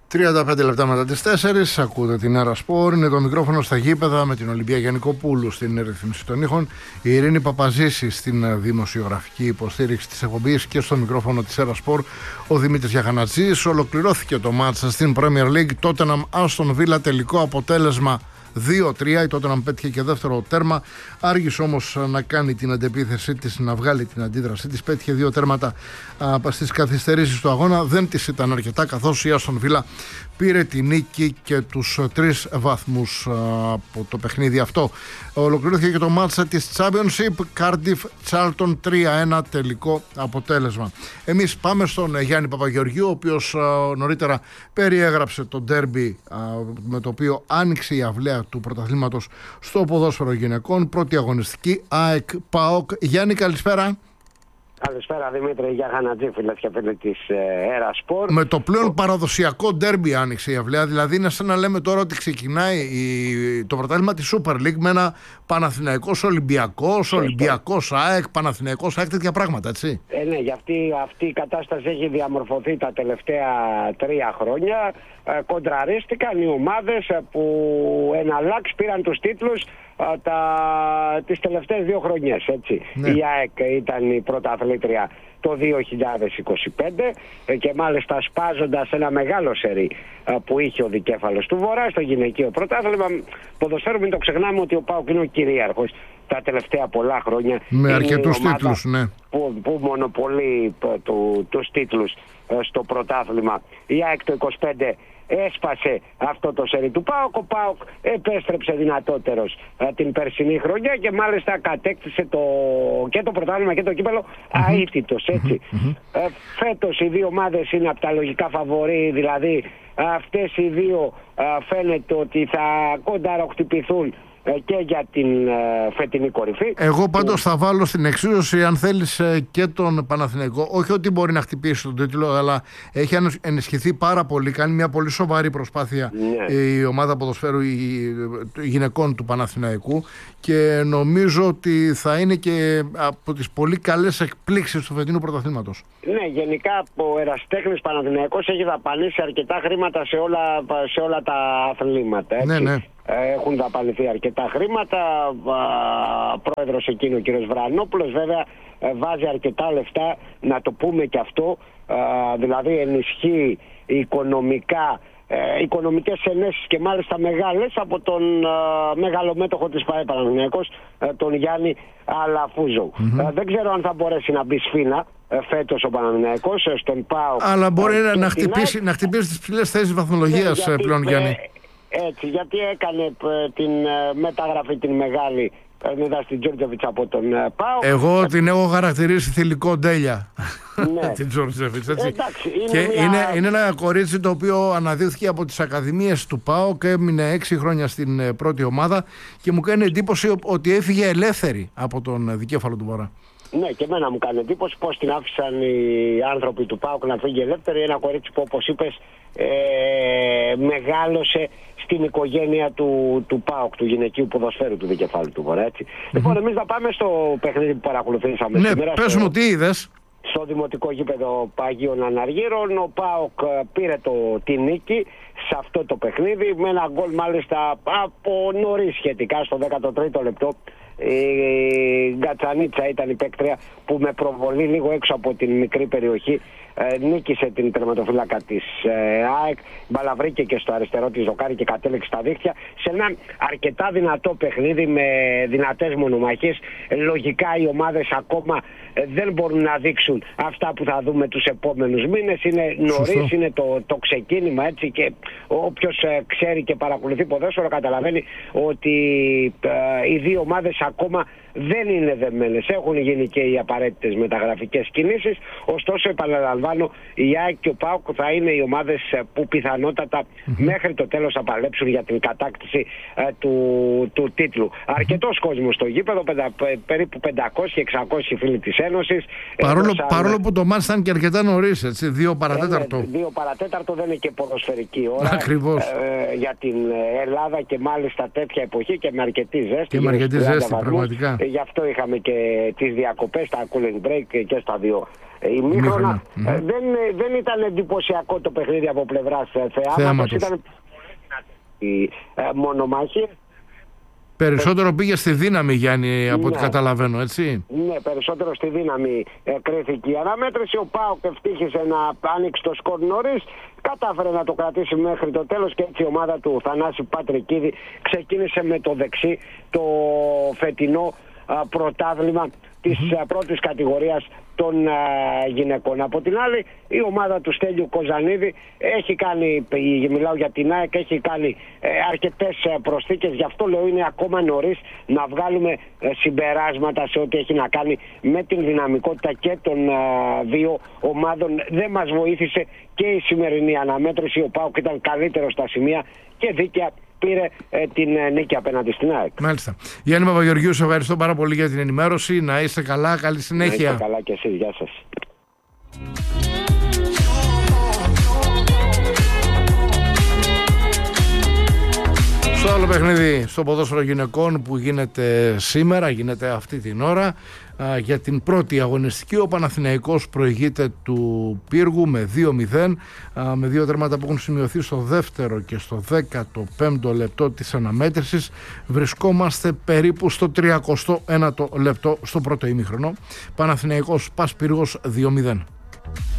35 λεπτά μετά τις 4, ακούτε την Έρα Σπορ. Είναι το μικρόφωνο στα γήπεδα με την Ολυμπία Γιαννικοπούλου στην ρύθμιση των ήχων, η Ειρήνη Παπαζήση στην δημοσιογραφική υποστήριξη της εκπομπής και στο μικρόφωνο της Έρα Σπορ ο Δημήτρης Γιαχανατζής. Ολοκληρώθηκε το μάτσα στην Premier League. Tottenham Aston Villa, τελικό αποτέλεσμα 2-3. Η Tottenham πέτυχε και δεύτερο τέρμα. Άργησε όμως να κάνει την αντεπίθεσή της, να βγάλει την αντίδρασή της. Πέτυχε 2 τέρματα στις καθυστερήσεις του αγώνα. Δεν της ήταν αρκετά, καθώς η Aston Villa πήρε τη νίκη και τους 3 βαθμούς από το παιχνίδι αυτό. Ολοκληρώθηκε και το μάτσα της Championship. Cardiff Charlton 3-1 τελικό αποτέλεσμα. Εμείς πάμε στον Γιάννη Παπαγεωργίου, ο οποίος νωρίτερα περιέγραψε το ντέρμπι με το οποίο άνοιξε η αυλαία του πρωταθλήματος στο ποδόσφαιρο γυναικών. Πρώτη αγωνιστική, ΑΕΚ ΠΑΟΚ. Γιάννη, καλησπέρα. Καλησπέρα Δημήτρη Γιαχανατζή, φίλες και φίλοι της Έρα Σπορ. Με το πλέον παραδοσιακό ντέρμπι άνοιξε η αυλαία, δηλαδή είναι σαν να λέμε τώρα ότι ξεκινάει το πρωτάθλημα της Super League με ένα Παναθηναϊκός Ολυμπιακός, Ολυμπιακός ΑΕΚ, Παναθηναϊκός ΑΕΚ, τέτοια πράγματα, έτσι. Ναι, γιατί αυτή η κατάσταση έχει διαμορφωθεί τα τελευταία 3 χρόνια. Κοντραρίστηκαν οι ομάδες που εναλλάξ πήραν τους τίτλους τις τελευταίες 2 χρονιές, έτσι. Ναι. Η ΑΕΚ ήταν η πρωταθλήτρια το 2025 και μάλιστα σπάζοντας ένα μεγάλο σερί που είχε ο δικέφαλος του Βορρά στο γυναικείο πρωτάθλημα. Ποδοσφαίρου, μην το ξεχνάμε ότι ο ΠΑΟΚ είναι ο κυρίαρχος τα τελευταία πολλά χρόνια. Με αρκετούς τίτλους, ναι. Που μονοπολεί τους τίτλους στο πρωτάθλημα. Η ΑΕΚ το 25 έσπασε αυτό το σερί του ΠΑΟΚ. Ο ΠΑΟΚ επέστρεψε δυνατότερος την περσινή χρονιά και μάλιστα κατέκτησε και το πρωτάθλημα και το κύπελο αίτητος, έτσι. Φέτος οι 2 ομάδες είναι από τα λογικά φαβορί, δηλαδή αυτές οι 2 φαίνεται ότι θα κονταροχτυπηθούν και για την φετινή κορυφή. Εγώ πάντως θα βάλω στην εξίσωση, αν θέλεις, και τον Παναθηναϊκό. Όχι ότι μπορεί να χτυπήσει τον τίτλο, αλλά έχει ενισχυθεί πάρα πολύ. Κάνει μια πολύ σοβαρή προσπάθεια, ναι, η ομάδα ποδοσφαίρου γυναικών του Παναθηναϊκού και νομίζω ότι θα είναι και από τις πολύ καλές εκπλήξεις του φετινού πρωταθλήματος. Ναι, γενικά ο ερασιτέχνης Παναθηναϊκός έχει δαπανίσει αρκετά χρήματα σε όλα τα αθλήματα, έτσι. Ναι, ναι. Έχουν δαπανηθεί αρκετά χρήματα. Πρόεδρος εκείνο ο κ. Βρανόπουλος βέβαια βάζει αρκετά λεφτά, να το πούμε και αυτό, δηλαδή ενισχύει οικονομικές ενέσεις και μάλιστα μεγάλες από τον μεγαλομέτωχο της ΠΑΕ Παναθηναϊκός, τον Γιάννη Αλαφούζο. Δεν ξέρω αν θα μπορέσει να μπει σφήνα φέτος ο Παναθηναϊκός στον ΠΑΟΚ, αλλά μπορεί να χτυπήσει τις ψηλές θέσεις βαθμολογίας πλέον, Γιάννη. Έτσι, γιατί έκανε την μεταγραφή την μεγάλη στην Τζόρτζεβιτς από τον ΠΑΟΚ. Εγώ την έχω χαρακτηρίσει θηλυκό ντέλια. Ναι. Την Τζόρτζεβιτς, έτσι. Εντάξει, είναι ένα κορίτσι το οποίο αναδείχθηκε από τις ακαδημίες του ΠΑΟΚ, έμεινε 6 χρόνια στην πρώτη ομάδα και μου κάνει εντύπωση ότι έφυγε ελεύθερη από τον δικέφαλο του Βορρά. Ναι, και εμένα μου κάνει εντύπωση πώς την άφησαν οι άνθρωποι του ΠΑΟΚ να φύγει ελεύθερη. Ένα κορίτσι που, όπως είπες, μεγάλωσε στην οικογένεια του ΠΑΟΚ, του γυναικείου ποδοσφαίρου του δικεφάλου του Βορρά, έτσι. Λοιπόν, εμείς θα πάμε στο παιχνίδι που παρακολουθήσαμε σήμερα. Ναι, πες μου τι είδες. Στο δημοτικό γήπεδο Αγίων Αναργύρων. Ο ΠΑΟΚ πήρε τη νίκη σε αυτό το παιχνίδι με ένα γκολ μάλιστα από νωρίς σχετικά, στο 13ο λεπτό. Η Γκατσανίτσα ήταν η παίκτρια που με προβολή λίγο έξω από την μικρή περιοχή νίκησε την τερματοφύλακα της ΑΕΚ. Μπαλαβρήκε και στο αριστερό της δοκάρι και κατέληξε στα δίχτυα σε ένα αρκετά δυνατό παιχνίδι με δυνατές μονομαχίες. Λογικά οι ομάδες ακόμα δεν μπορούν να δείξουν αυτά που θα δούμε τους επόμενους μήνες. Είναι νωρίς, είναι το ξεκίνημα, έτσι, και όποιος ξέρει και παρακολουθεί ποδόσφαιρο καταλαβαίνει ότι οι 2 ομάδες ακόμα δεν είναι δεμένες. Έχουν γίνει και οι απαραίτητες μεταγραφικές κινήσεις. Ωστόσο, επαναλαμβάνω, η ΑΕΚ και ο ΠΑΟΚ θα είναι οι ομάδες που πιθανότατα μέχρι το τέλος θα παλέψουν για την κατάκτηση του τίτλου. Αρκετός κόσμος στο γήπεδο, περίπου 500-600 φίλοι της Ένωσης. Παρόλο που το μάτς ήταν και αρκετά νωρίς, έτσι, 2 παρατέταρτο. 2 παρατέταρτο δεν είναι και ποδοσφαιρική ώρα. Ακριβώς. Για την Ελλάδα και μάλιστα τέτοια εποχή και με αρκετή ζέστη. Και με αρκετή ζέστη, πραγματικά. Γι' αυτό είχαμε και τις διακοπές, τα cooling break και στα δύο ημίχρονα. Δεν ήταν εντυπωσιακό το παιχνίδι από πλευράς θεάματος. Ήταν η μονομαχία. Περισσότερο πήγε στη δύναμη, Γιάννη, από ό,τι καταλαβαίνω, έτσι. Ναι, περισσότερο στη δύναμη κρίθηκε η αναμέτρηση. Ο ΠΑΟΚ ευτύχησε να άνοιξε το σκορ νωρίς, κατάφερε να το κρατήσει μέχρι το τέλος και έτσι η ομάδα του Θανάση Πατρικίδη ξεκίνησε με το δεξί το φετινό πρωτάθλημα της πρώτης κατηγορίας των γυναικών. Από την άλλη, η ομάδα του Στέλιου Κοζανίδη έχει κάνει, μιλάω για την ΑΕΚ, έχει κάνει αρκετές προσθήκες. Γι' αυτό λέω είναι ακόμα νωρίς να βγάλουμε συμπεράσματα σε ό,τι έχει να κάνει με την δυναμικότητα και των δύο ομάδων. Δεν μας βοήθησε και η σημερινή αναμέτρηση. Ο ΠΑΟΚ ήταν καλύτερο στα σημεία και δίκαια πήρε την νίκη απέναντι στην ΑΕΚ. Μάλιστα. Γιάννη Παπαγεωργίου, σε ευχαριστώ πάρα πολύ για την ενημέρωση. Να είστε καλά, καλή συνέχεια. Να είστε καλά και εσείς, γεια σας. Στο άλλο παιχνίδι, στο ποδόσφαιρο γυναικών που γίνεται σήμερα, γίνεται αυτή την ώρα, για την πρώτη αγωνιστική, ο Παναθηναϊκός προηγείται του Πύργου με 2-0, με δύο τέρματα που έχουν σημειωθεί στο δεύτερο και στο 15ο λεπτό της αναμέτρησης. Βρισκόμαστε περίπου στο 39ο λεπτό στο πρώτο ημίχρονο. Παναθηναϊκός ΠΑΣ Πύργος 2-0.